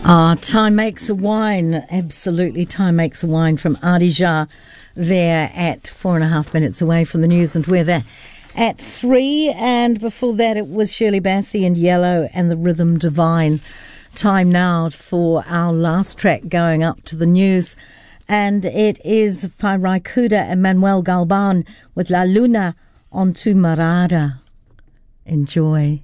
Time Makes a Wine. Absolutely, Time Makes a Wine from Adija there at 4.5 minutes away from the news and weather at 3. And before that, it was Shirley Bassey and Yellow and the Rhythm Divine. Time now for our last track going up to the news. And it is Whai Kuda and Manuel Galban with La Luna on Tu Marada. Enjoy.